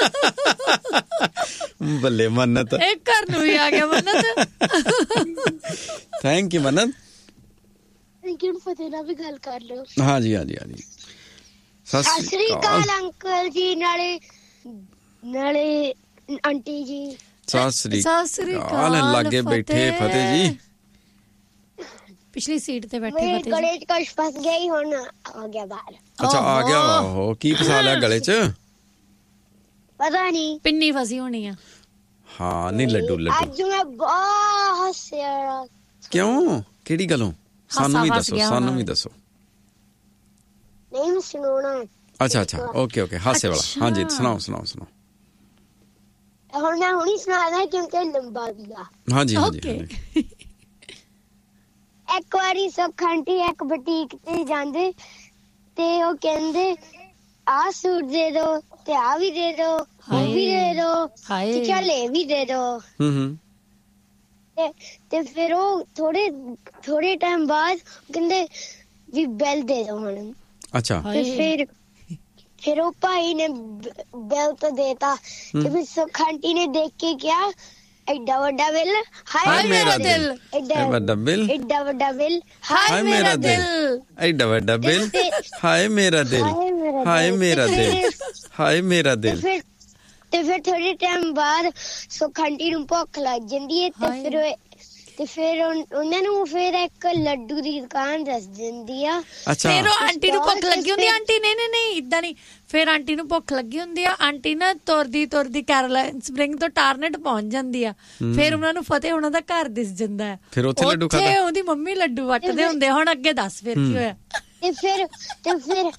ਬੱਲੇ ਮੰਨਤ, ਇੱਕ ਘਰ ਨੂੰ ਵੀ ਆ ਗਿਆ ਮੰਨਤ। ਥੈਂਕ ਯੂ ਮੰਨਤ। ਫਤਿਹ ਨਾਲ ਵੀ ਗੱਲ ਕਰ ਲਓ। ਹਾਂਜੀ ਹਾਂਜੀ ਹਾਂਜੀ। ਸਤਿ ਸ੍ਰੀ ਅਕਾਲ ਅੰਕਲ ਜੀ, ਨਾਲੇ ਆਂਟੀ ਜੀ। ਸਤਿ ਸ੍ਰੀ ਅਕਾਲ। ਲਾਗੇ ਬੈਠੇ ਫਤਿਹ ਜੀ, ਪਿਛਲੀ ਸੀਟ ਤੇ ਬੈਠੇ ਮੇਰੇ ਫਤਿਹ ਜੀ। ਗਲੇ 'ਚ ਕੁਛ ਫਸ ਗਿਆ ਹੀ, ਹੁਣ ਆ ਗਿਆ ਬਾਹਰ। ਅੱਛਾ ਆ ਗਿਆ ਵਾ। ਉਹ ਕੀ ਫਸਾ ਲਿਆ ਗਲੇ 'ਚ? ਪਤਾ ਨਹੀਂ, ਪਿੰਨੀ ਫਸੀ ਹੋਣੀ ਆ। ਹਾਂ ਨਹੀਂ ਲੱਡੂ ਲੱਡੂ। ਅੱਜ ਮੈਂ ਬਹੁਤ ਹੱਸਿਆ। ਕਿਉਂ, ਕਿਹੜੀ ਗੱਲੋਂ? ਸਾਨੂੰ ਵੀ ਦੱਸੋ, ਸਾਨੂੰ ਵੀ ਦੱਸੋ। ਨਹੀਂ ਮੈਂ ਸੁਣਾਉਣਾ। ਅੱਛਾ ਅੱਛਾ, ਓਕੇ ਓਕੇ, ਹਾਸੇ ਵਾਲਾ। ਹਾਂਜੀ ਸੁਣਾਓ ਸੁਣਾਓ ਸੁਣਾਓ। ਹੁਣ ਮੈਂ ਹੁਣੀ ਸੁਣਾਉਣਾ ਕਿਉਂਕਿ ਲੰਬਾ ਵੀ ਆ। ਹਾਂਜੀ ਹਾਂਜੀ। ਇੱਕ ਵਾਰੀ ਸੁੱਖ ਆਂਟੀ ਇੱਕ ਬੁਟੀਕ ਤੇ ਜਾਂਦੇ ਤੇ ਉਹ ਕਹਿੰਦੇ ਆ ਸੂਟ ਦੇ ਦੋ ਤੇ ਆ ਵੀ ਦੇ ਦੋ, ਉਹ ਵੀ ਦੇ ਦੋ, ਤੇ ਚੱਲ ਇਹ ਵੀ ਦੇ ਦੋ। ਤੇ ਫਿਰ ਉਹ ਥੋੜੇ ਟਾਈਮ ਬਾਅਦ ਕਹਿੰਦੇ ਵੀ ਬਿੱਲ ਦੇ ਦੋ ਹੁਣ। ਅੱਛਾ। ਤੇ ਫਿਰ ਉਹ ਭਾਈ ਨੇ ਬਿੱਲ ਤਾਂ ਦੇਤਾ ਤੇ ਫਿਰ ਸੁੱਖ ਆਂਟੀ ਨੇ ਦੇਖ ਕੇ ਕਿਹਾ ਐਡਾ ਵੱਡਾ ਬਿੱਲ, ਹਾਏ ਮੇਰਾ ਦਿਲ। ਐਡਾ ਵੱਡਾ ਬਿੱਲ, ਐਡਾ ਵੱਡਾ ਬਿੱਲ, ਹਾਏ ਮੇਰਾ ਦਿਲ। ਐਡਾ ਵੱਡਾ ਬਿੱਲ, ਹਾਏ ਮੇਰਾ ਦਿਲ, ਹਾਏ ਮੇਰਾ ਦਿਲ, ਹਾਏ ਮੇਰਾ ਦਿਲ। ਤੇ ਫਿਰ ਥੋੜੇ ਟਾਈਮ ਬਾਅਦ ਸੁੱਖ ਆਂਟੀ ਨੂੰ ਭੁੱਖ ਲੱਗ ਜਾਂਦੀ ਹੈ ਤੇ ਫਿਰ ਉਹਨਾਂ ਨੂੰ ਫਿਰ ਇੱਕ ਲੱਡੂ ਦੀ ਦੁਕਾਨ ਦੱਸ ਦਿੰਦੀ ਆ। ਫਿਰ ਉਹ ਆਂਟੀ ਨੂੰ ਭੁੱਖ ਲੱਗੀ ਹੁੰਦੀ। ਆਂਟੀ ਨਹੀਂ ਇਦਾਂ ਨਹੀਂ। ਫਿਰ ਆਂਟੀ ਨੂੰ ਭੁੱਖ ਲੱਗੀ ਹੁੰਦੀ ਆ। ਆਂਟੀ ਨਾ ਤੁਰਦੀ ਕੈਰੋਲਾਈਨ ਸਪ੍ਰਿੰਗ ਤੋਂ ਟਾਰਨਟ ਪਹੁੰਚ ਜਾਂਦੀ ਆ। ਫਿਰ ਉਹਨਾਂ ਨੂੰ ਫਤਿਹ ਉਹਨਾਂ ਦਾ ਘਰ ਦਿਸ ਜਾਂਦਾ ਹੈ। ਫਿਰ ਉੱਥੇ ਲੱਡੂ ਖਾਦਾ। ਉਹਦੀ ਮੰਮੀ ਲੱਡੂ ਵੱਟਦੇ ਹੁੰਦੇ। ਹੁਣ ਅੱਗੇ ਦੱਸ ਫਿਰ ਕੀ ਹੋਇਆ। ਤੇ ਫਿਰ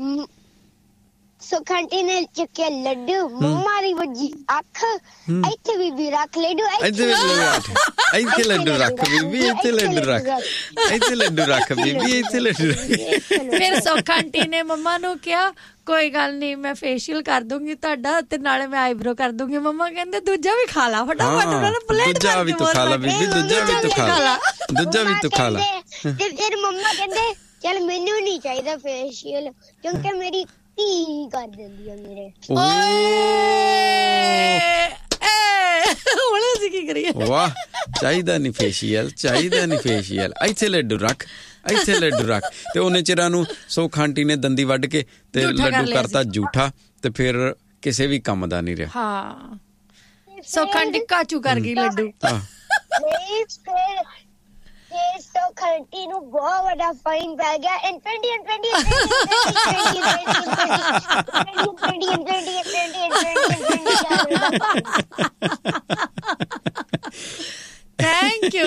ਸੁੱਖ ਆਂਟੀ ਨੇ ਚੱਕਿਆ ਲੱਡੂ, ਮੰਮਾ ਦੀ ਵੱਜੀ ਅੱਖ, ਇੱਥੇ ਬੀਬੀ ਰੱਖ ਲੱਡੂ, ਇੱਥੇ ਲੱਡੂ ਰੱਖ ਬੀਬੀ, ਇੱਥੇ ਲੱਡੂ ਰੱਖ, ਇੱਥੇ ਲੱਡੂ ਰੱਖ ਬੀਬੀ, ਇੱਥੇ ਲੱਡੂ ਰੱਖ। ਫਿਰ ਸੁੱਖ ਆਂਟੀ ਨੇ ਮੰਮਾ ਨੂੰ ਕਿਹਾ ਕੋਈ ਗੱਲ ਨਹੀਂ, ਮੈਂ ਫੇਸ਼ੀਅਲ ਕਰ ਦੂੰਗੀ ਤੁਹਾਡਾ ਤੇ ਨਾਲੇ ਮੈਂ ਆਈਬ੍ਰੋ ਕਰ ਦੂੰਗੀ। ਮੰਮਾ ਕਹਿੰਦੇ ਦੂਜਾ ਵੀ ਖਾ ਲਾ ਫਟਾਫਟ। ਉਹਨਾਂ ਨੇ ਪਲੇਟ ਦੂਜਾ ਵੀ ਤੂੰ ਖਾ ਲਾ ਬੀਬੀ, ਦੂਜਾ ਵੀ ਤੂੰ ਖਾ ਲਾ, ਦੂਜਾ ਵੀ ਤੂੰ ਖਾ ਲਾ। ਤੇ ਫਿਰ ਮੰਮਾ ਕਹਿੰਦੇ ਚੱਲ ਮੈਨੂੰ ਨਹੀਂ ਚਾਹੀਦਾ ਫੇਸ਼ੀਅਲ ਕਿਉਂਕਿ ਮੇਰੀ ਧੀ ਕਰ ਦਿੰਦੀ ਆ ਮੇਰੇ। ਹੁਣ ਅਸੀਂ ਕੀ ਕਰੀਏ? ਵਾਹ, ਚਾਹੀਦਾ ਨਹੀਂ ਫੇਸ਼ੀਅਲ, ਚਾਹੀਦਾ ਨਹੀਂ ਫੇਸ਼ੀਅਲ। ਇੱਥੇ ਲੱਡੂ ਰੱਖ, ਇੱਥੇ ਲੱਡੂ ਰੱਖ। ਤੇ ਉਹਨੇ ਚਿਰਾਂ ਨੂੰ ਸੁੱਖ ਆਂਟੀ ਨੇ ਦੰਦੀ ਵੱਢ ਕੇ ਤੇ ਲੱਡੂ ਕਰਤਾ ਜੂਠਾ ਤੇ ਫਿਰ ਕਿਸੇ ਵੀ ਕੰਮ ਦਾ ਨਹੀਂ ਰਿਹਾ। ਹਾਂ, ਸੁੱਖ ਆਂਟੀ ਕਾਚੂ ਕਰ ਗਈ ਲੱਡੂ। ਸੁੱਖ ਆਂਟੀ ਨੂੰ ਬਹੁਤ ਵੱਡਾ ਫਾਈਨ ਪੈ ਗਿਆ।